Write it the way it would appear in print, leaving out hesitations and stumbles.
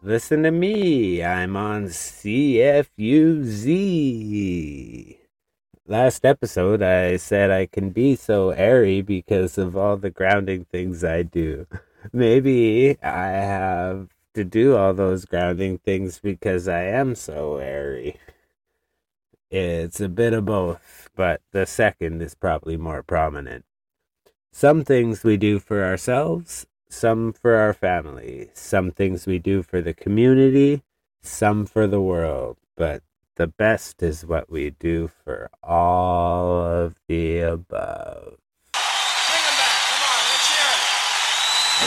Listen to me. I'm on CFUZ. Last episode, I said I can be so airy because of all the grounding things I do. Maybe I have to do all those grounding things because I am so airy. It's a bit of both, but the second is probably more prominent. Some things we do for ourselves, some for our family, some things we do for the community, some for the world. But the best is what we do for all of the above.